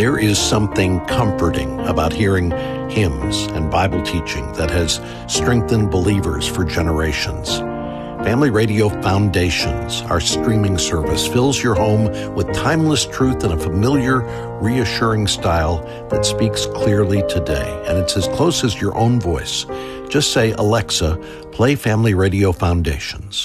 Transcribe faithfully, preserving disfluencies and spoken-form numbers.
There is something comforting about hearing hymns and Bible teaching that has strengthened believers for generations. Family Radio Foundations, our streaming service, fills your home with timeless truth in a familiar, reassuring style that speaks clearly today. And it's as close as your own voice. Just say, Alexa, play Family Radio Foundations.